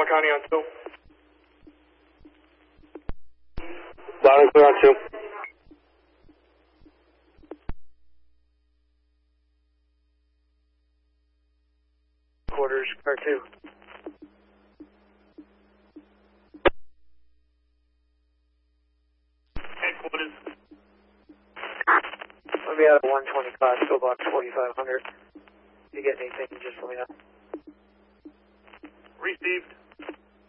County on 2. Loud and clear on 2. Quarters, car 2. Headquarters. I'll be out at 125, still box 4500. If you get anything, just let me know. Received.